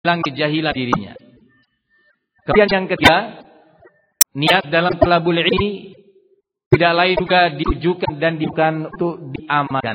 hilang kejahilan dirinya. Kemudian yang ketiga, niat dalam thalabul ilmi tidak lain juga ditujukan dan bukan untuk diamalkan.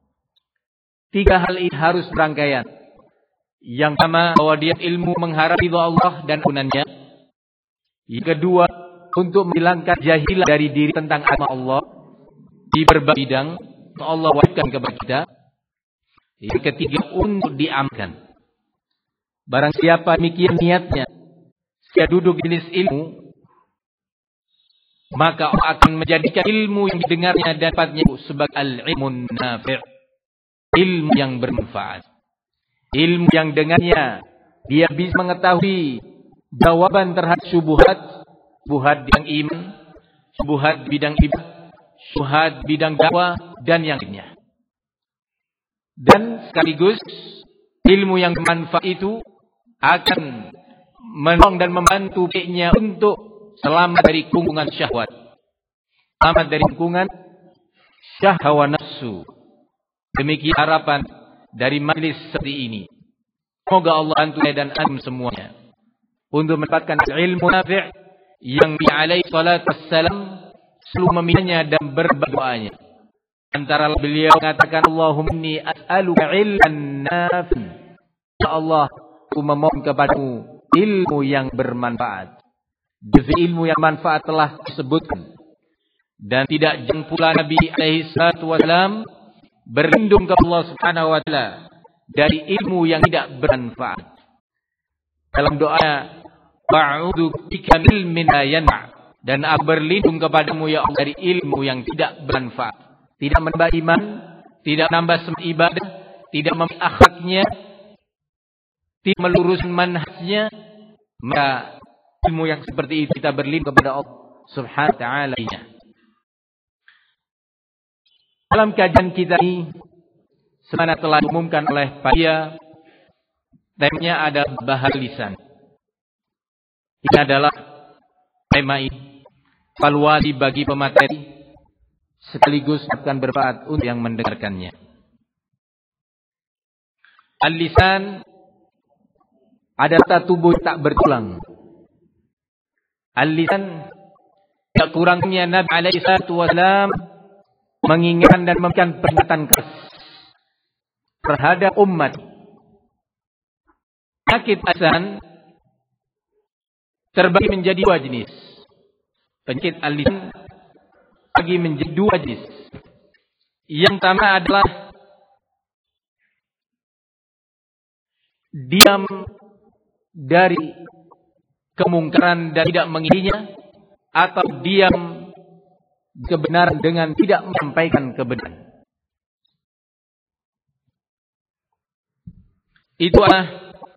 3 hal ini harus berangkaian. Yang pertama, bahwa dia ilmu mengharap ridha Allah dan ampunannya. Yang kedua, untuk menghilangkan jahilan dari diri tentang agama Allah di berbagai bidang yang Allah wajibkan kepada kita. Yang ketiga, untuk diamalkan. Barang siapa demikian niatnya, dia duduk di jenis ilmu, maka Allah akan menjadikan ilmu yang didengarnya dan dapatnya sebagai al-ilmun nafi', ilmu yang bermanfaat, ilmu yang dengannya dia bisa mengetahui jawaban terhadap syubhat bidang iman, syubhat bidang ibadah, syubhat bidang dakwah dan yang lainnya. Dan sekaligus ilmu yang bermanfaat itu akan menolong dan membantu baiknya untuk selamat dari kungkungan syahwat, selamat dari kungkungan syahwat nafsu. Demikian harapan dari majlis seperti ini. Semoga Allah bantu saya dan antum semuanya untuk mendapatkan ilmu nafi' yang Nabi alaihi salatu wassalam selalu memintanya dan berdoanya. Antara beliau mengatakan, Allahumma inni as'aluka ilman nafi'. Ya Allah, aku memohon kepadamu ilmu yang bermanfaat. Jadi ilmu yang manfaat telah disebutkan. Dan tidak jeng pula Nabi alaihi salatu wassalam berlindung kepada Allah subhanahu wa ta'ala dari ilmu yang tidak bermanfaat. Dalam doa, wa'udhu bika min ilmin la yanfa', dan aku berlindung kepadamu ya Allah dari ilmu yang tidak bermanfaat, tidak menambah iman, tidak menambah semangat ibadah, tidak menambah akhlaknya, tidak meluruskan manhajnya. Maka ilmu yang seperti itu kita berlindung kepada Allah subhanahu wa ta'ala. Dalam kajian kita ini, sebagaimana telah diumumkan oleh panitia, temanya ada bahasa lisan. Ini adalah tema ini, evaluasi bagi pemateri, sekaligus akan bermanfaat untuk yang mendengarkannya. Al-lisan adalah tata tubuh tak bertulang. Al-lisan tidak kurangnya Nabi alaihi salatu wasallam mengingatkan dan memberikan peringatan keras terhadap umat. Penyakit lisan terbagi menjadi 2 jenis. Penyakit al-lisan bagi menjadi 2 jenis. Yang pertama adalah diam dari kemungkaran dan tidak mengingkarinya, atau diam kebenaran dengan tidak menyampaikan kebenaran. Itu adalah